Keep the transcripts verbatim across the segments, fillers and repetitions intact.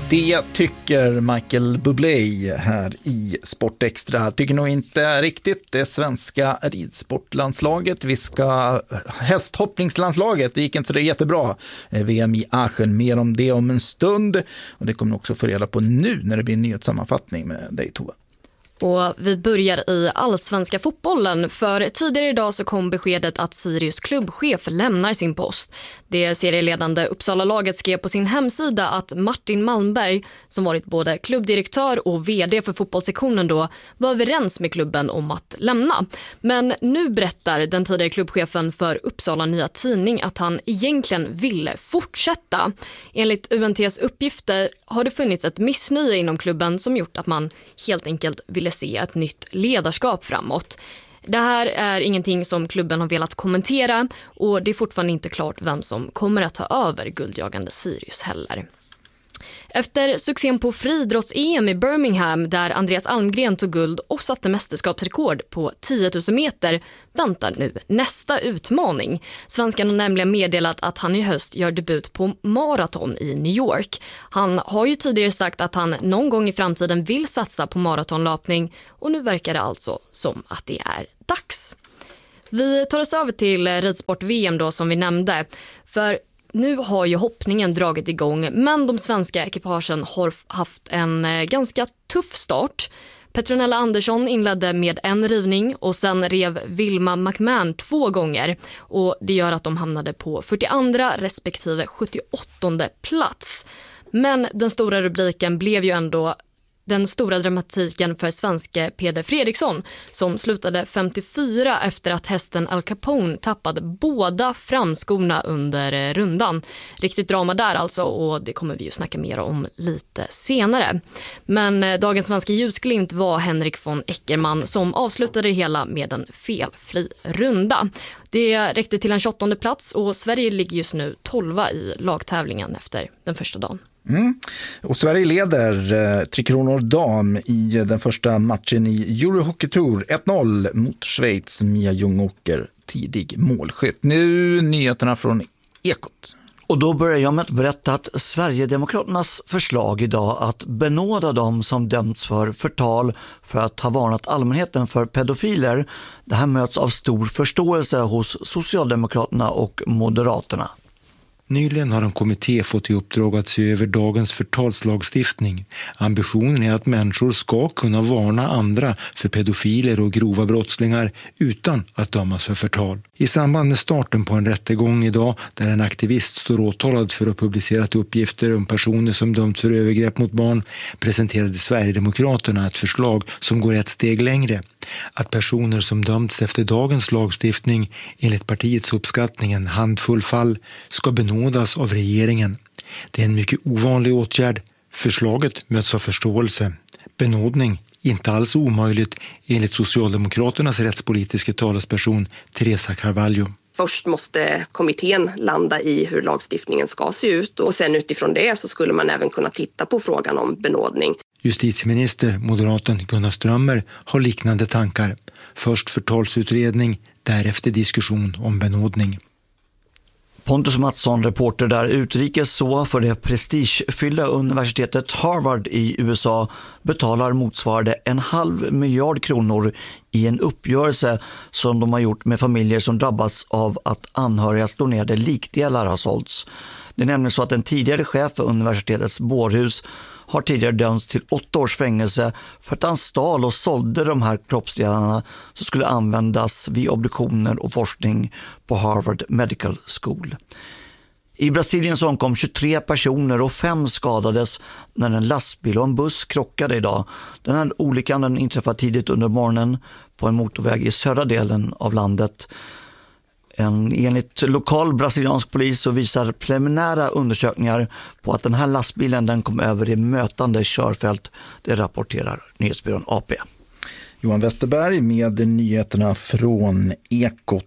Det tycker Michael Bublé här i Sportextra. Tycker nog inte riktigt det svenska ridsportlandslaget. Vi ska hästhoppningslandslaget. Det gick inte så det jättebra. V M i Aachen. Mer om det om en stund. Och det kommer också få reda på nu när det blir en nyhetssammanfattning med dig, Tova. Och vi börjar i allsvenska fotbollen, för tidigare idag så kom beskedet att Sirius klubbchef lämnar sin post. Det serieledande Uppsala-laget skrev på sin hemsida att Martin Malmberg, som varit både klubbdirektör och vd för fotbollssektionen då, var överens med klubben om att lämna. Men nu berättar den tidigare klubbchefen för Uppsala Nya Tidning att han egentligen ville fortsätta. Enligt U N T:s uppgifter har det funnits ett missnöje inom klubben som gjort att man helt enkelt ville se ett nytt ledarskap framåt. Det här är ingenting som klubben har velat kommentera och det är fortfarande inte klart vem som kommer att ta över guldjagande Sirius heller. Efter succén på friidrotts-E M i Birmingham där Andreas Almgren tog guld och satte mästerskapsrekord på tio tusen meter väntar nu nästa utmaning. Svenskan har nämligen meddelat att han i höst gör debut på maraton i New York. Han har ju tidigare sagt att han någon gång i framtiden vill satsa på maratonlöpning och nu verkar det alltså som att det är dags. Vi tar oss över till ridsport-V M då som vi nämnde, för nu har ju hoppningen dragit igång, men de svenska ekipagen har haft en ganska tuff start. Petronella Andersson inledde med en rivning och sen rev Vilma McMahon två gånger och det gör att de hamnade på fyrtioandra respektive sjuttioåttonde plats. Men den stora rubriken blev ju ändå den stora dramatiken för svenske Peder Fredriksson som slutade femtiofyra efter att hästen Al Capone tappade båda framskorna under rundan. Riktigt drama där alltså, och det kommer vi ju snacka mer om lite senare. Men dagens svenska ljusglimt var Henrik von Eckermann som avslutade det hela med en felfri runda. Det räckte till en tjugoåttonde plats och Sverige ligger just nu tolva i lagtävlingen efter den första dagen. Mm. Och Sverige leder eh, Tre Kronor dam i den första matchen i Eurohockey Tour ett noll mot Schweiz. Mia Ljungåker, tidig målskytt. Nu nyheterna från Ekot. Och då börjar jag med att berätta att Sverigedemokraternas förslag idag att benåda dem som dömts för förtal för att ha varnat allmänheten för pedofiler, det här möts av stor förståelse hos Socialdemokraterna och Moderaterna. Nyligen har en kommitté fått i uppdrag att se över dagens förtalslagstiftning. Ambitionen är att människor ska kunna varna andra för pedofiler och grova brottslingar utan att dömas för förtal. I samband med starten på en rättegång idag där en aktivist står åtalad för att publicerat uppgifter om personer som dömts för övergrepp mot barn presenterade Sverigedemokraterna ett förslag som går ett steg längre. Att personer som dömts efter dagens lagstiftning enligt partiets uppskattning en handfull fall ska benådas av regeringen. Det är en mycket ovanlig åtgärd. Förslaget möts av förståelse. Benådning inte alls omöjligt enligt Socialdemokraternas rättspolitiska talesperson Teresa Carvalho. Först måste kommittén landa i hur lagstiftningen ska se ut och sen utifrån det så skulle man även kunna titta på frågan om benådning. Justitieminister, moderaten Gunnar Strömmer, har liknande tankar. Först förtalsutredning, därefter diskussion om benådning. Pontus Mattsson, reporter där utrikes så för det prestigefyllda universitetet Harvard i U S A betalar motsvarande en halv miljard kronor i en uppgörelse som de har gjort med familjer som drabbats av att anhörigas donerade likdelar har sålts. Det är nämligen så att en tidigare chef för universitetets bårhus har tidigare dömts till åtta års fängelse för att han stal och sålde de här kroppsdelarna som skulle användas vid obduktioner och forskning på Harvard Medical School. I Brasilien så omkom tjugotre personer och fem skadades när en lastbil och en buss krockade idag. Den här olyckan den inträffade tidigt under morgonen på en motorväg i södra delen av landet. En, enligt lokal brasiliansk polis så visar preliminära undersökningar på att den här lastbilen den kom över i mötande körfält. Det rapporterar nyhetsbyrån A P. Johan Westerberg med nyheterna från Ekot.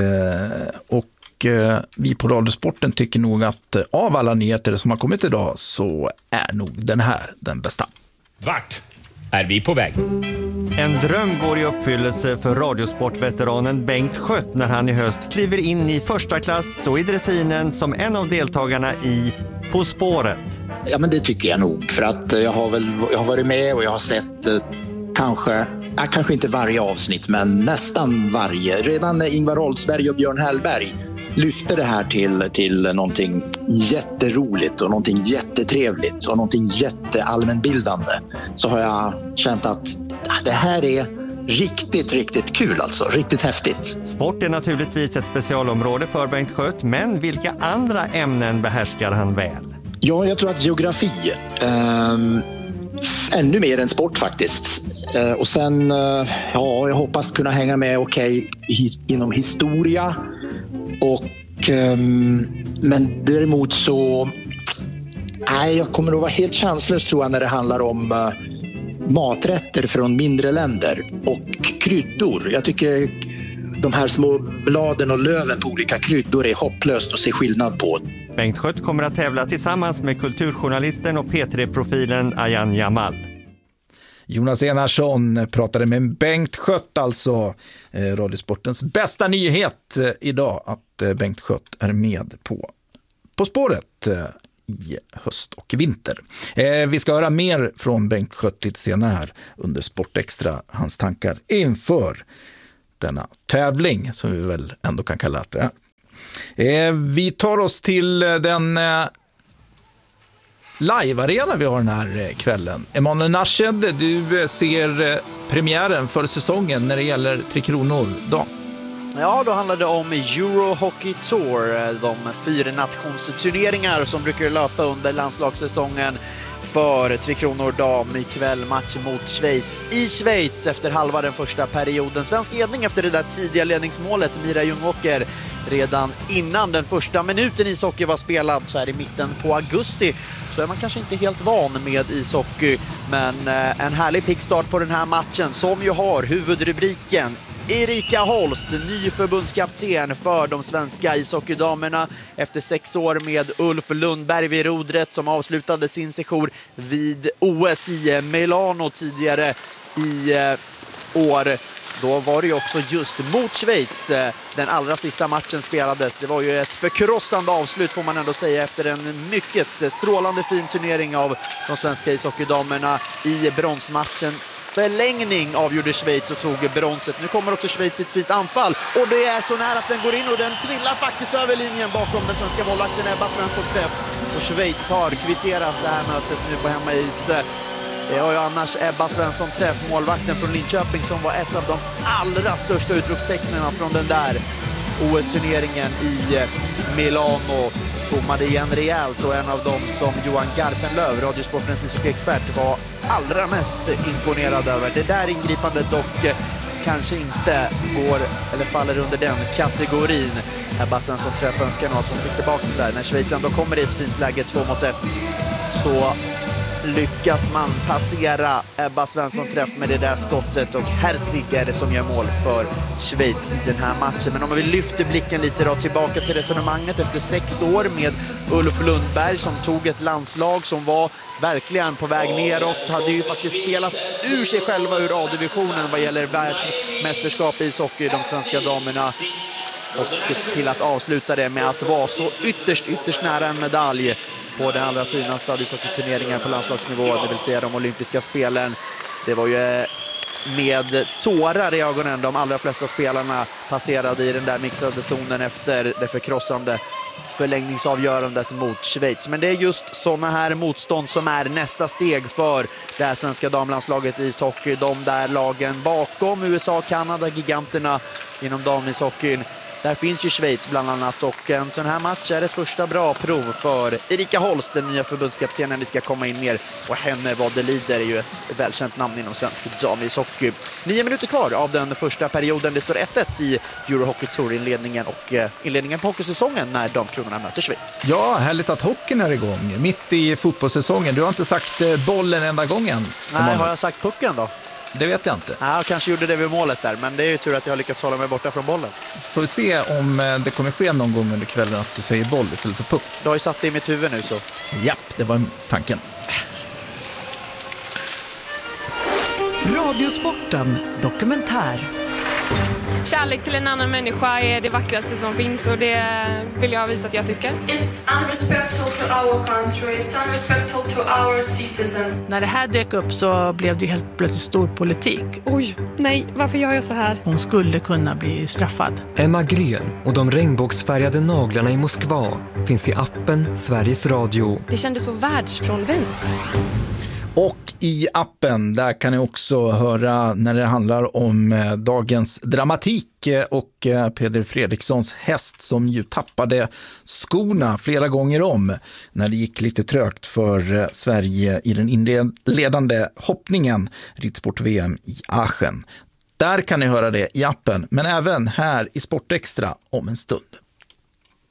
Och vi på Radiosporten tycker nog att av alla nyheter som har kommit idag så är nog den här den bästa. Vart är vi på väg? En dröm går i uppfyllelse för radiosportveteranen Bengt Schött när han i höst kliver in i första klass och i dressinen som en av deltagarna i På spåret. Ja, men det tycker jag nog. För att jag har, väl, jag har varit med och jag har sett eh, kanske, ja, kanske inte varje avsnitt, men nästan varje. Redan när Ingvar Oldsberg och Björn Hellberg lyfte det här till, till någonting jätteroligt och någonting jättetrevligt och någonting jätteallmänbildande, så har jag känt att ja, det här är riktigt, riktigt kul alltså. Riktigt häftigt. Sport är naturligtvis ett specialområde för Bengt Schött, men vilka andra ämnen behärskar han väl? Ja, jag tror att geografi eh, ännu mer än sport faktiskt. Eh, och sen, eh, ja, jag hoppas kunna hänga med okej okay, his, inom historia. Och, eh, men däremot så, nej, jag kommer att vara helt chanslös tror jag när det handlar om eh, maträtter från mindre länder och kryddor. Jag tycker de här små bladen och löven på olika kryddor är hopplöst att se skillnad på. Bengt Schött kommer att tävla tillsammans med kulturjournalisten och P tre-profilen Ayan Jamal. Jonas Enarsson pratade med Bengt Schött, alltså eh, Radiosportens bästa nyhet eh, idag, att eh, Bengt Schött är med på På spåret eh, i höst och vinter. Eh, vi ska höra mer från Bengt Schött lite senare här under Sportextra, hans tankar inför denna tävling som vi väl ändå kan kalla det är. Eh, vi tar oss till den eh, live-arena vi har den här kvällen. Emanuel Nashed, du ser premiären för säsongen när det gäller Tre Kronor då. Ja, då handlar det om Euro Hockey Tour, de fyra nationsturneringar som brukar löpa under landslagssäsongen för Tre Kronor dam. Ikväll match mot Schweiz i Schweiz efter halva den första perioden. Svensk ledning efter det där tidiga ledningsmålet, Mira Ljungåker, redan innan den första minuten ishockey var spelad så här i mitten på augusti. Så är man kanske inte helt van med ishockey, men en härlig pickstart på den här matchen som ju har huvudrubriken Erika Holst, ny förbundskapten för de svenska ishockeydamerna efter sex år med Ulf Lundberg vid rodret, som avslutade sin sejour vid O S i Milano tidigare i år. Då var det ju också just mot Schweiz den allra sista matchen spelades. Det var ju ett förkrossande avslut får man ändå säga efter en mycket strålande fin turnering av de svenska ishockeydamerna. I bronsmatchens förlängning avgjorde Schweiz och tog bronset. Nu kommer också Schweiz i ett fint anfall och det är så nära att den går in och den trillar faktiskt över linjen bakom den svenska målvakten Ebba Svensson träff. Och Schweiz har kvitterat det här mötet nu på hemmais. Det har ju annars Ebba Svensson träff, målvakten från Linköping, som var ett av de allra största utropstecknen från den där O S-turneringen i Milano. Bommade igen rejält och en av dem som Johan Garpenlöv, Radiosportens ishockeyexpert, var allra mest imponerad över. Det där ingripandet dock kanske inte går eller faller under den kategorin. Ebba Svensson träff önskar nog att hon fick tillbaka det där. När Schweiz ändå kommer i ett fint läge två mot ett så lyckas man passera Ebba Svensson träff med det där skottet och Herzig är det som gör mål för Schweiz i den här matchen. Men om vi lyfter blicken lite då tillbaka till resonemanget efter sex år med Ulf Lundberg som tog ett landslag som var verkligen på väg neråt, hade ju faktiskt spelat ur sig själva ur A-divisionen vad gäller världsmästerskap i ishockey, de svenska damerna. Och till att avsluta det med att vara så ytterst, ytterst nära en medalj på den allra finaste av ishockeyturneringar på landslagsnivå, det vill säga de olympiska spelen. Det var ju med tårar i ögonen de allra flesta spelarna passerade i den där mixade zonen efter det förkrossande förlängningsavgörandet mot Schweiz. Men det är just sådana här motstånd som är nästa steg för det här svenska damlandslaget i ishockey. De där lagen bakom U S A, Kanada, giganterna inom damishockeyn. Där finns ju Schweiz bland annat, och en sån här match är ett första bra prov för Erika Holst, den nya förbundskaptenen. Vi ska komma in mer på henne vad det lider, är ju ett välkänt namn inom svensk damishockey. Nio minuter kvar av den första perioden. Det står ett ett i Euro Hockey Tour-inledningen och inledningen på hockeysäsongen när damkronorna möter Schweiz. Ja, härligt att hockeyn är igång. Mitt i fotbollssäsongen. Du har inte sagt bollen enda gången. Nej, har jag sagt pucken då? Det vet jag inte. Ja, jag kanske gjorde det vid målet där, men det är ju tur att jag har lyckats hålla mig borta från bollen. Får vi se om det kommer ske någon gång under kvällen att du säger boll istället för puck. Du har ju satt det i mitt huvud nu så. Japp, det var tanken. Radiosporten dokumentär. Kärlek till en annan människa är det vackraste som finns och det vill jag visa att jag tycker. It's unrespectful to our country, it's unrespectful to our citizen. När det här dök upp så blev det helt plötsligt stor politik. Oj, nej, varför gör jag så här? Hon skulle kunna bli straffad. Emma Gren och de regnbågsfärgade naglarna i Moskva finns i appen Sveriges Radio. Det kändes så världsfrånvänt. Och i appen, där kan ni också höra när det handlar om eh, dagens dramatik och eh, Peder Fredrikssons häst som ju tappade skorna flera gånger om när det gick lite trögt för eh, Sverige i den inledande hoppningen Ridsport-V M i Aachen. Där kan ni höra det i appen, men även här i Sportextra om en stund.